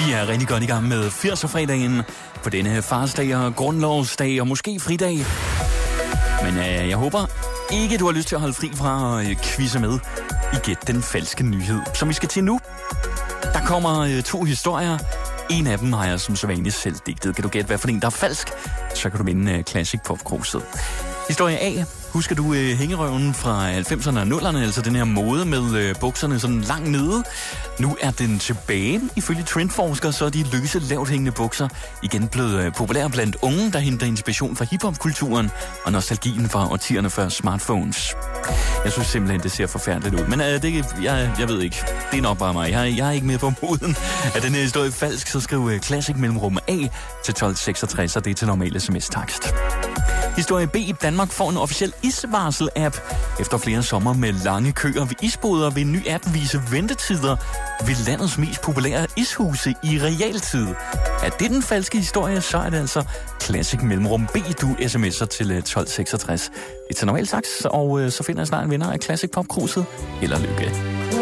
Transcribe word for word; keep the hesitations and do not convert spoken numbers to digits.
Vi er rigtig godt i gang med firser-fredagen på denne farsdag og grundlovsdag og måske fridag. Men øh, jeg håber ikke, du har lyst til at holde fri fra at øh, quizze med i Gæt den falske nyhed, som vi skal til nu. Der kommer øh, to historier. En af dem har jeg som så vanligt selv digtet. Kan du gætte, hvad for en, der er falsk? Så kan du vinde øh, Classic Pop-kruset. Historie A. Husker du øh, hængerøven fra halvfemserne og nullerne, altså den her mode med øh, bukserne sådan langt nede? Nu er den tilbage. Ifølge trendforskere, så er de løse, lavt hængende bukser igen blevet øh, populære blandt unge, der henter inspiration fra hiphop-kulturen og nostalgien fra årtierne før smartphones. Jeg synes simpelthen, det ser forfærdeligt ud. Men øh, det, jeg, jeg ved ikke. Det er nok bare mig. Jeg, jeg er ikke med på moden. Er den her historie falsk, så skriv øh, Classic mellemrum A til tolv seksogtres, og det er til normal sms-takst. Historie B. Danmark får en officiel isvarsel-app. Efter flere sommer med lange køer ved isboder vil en ny app vise ventetider ved landets mest populære ishuse i realtid. Er det den falske historie, så er det altså Classic mellemrum B, du sms'er til tolv seksogtres. Det er til normal taks, og så finder jeg snart en vinder af Classic Pop-kruset. Held og lykke.